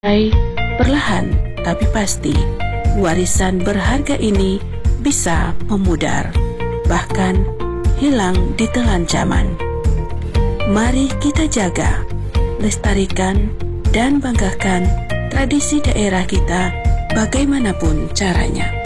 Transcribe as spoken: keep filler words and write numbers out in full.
Hai, perlahan tapi pasti, warisan berharga ini bisa memudar, bahkan hilang ditelan zaman. Mari kita jaga, lestarikan, dan banggakan tradisi daerah kita bagaimanapun caranya.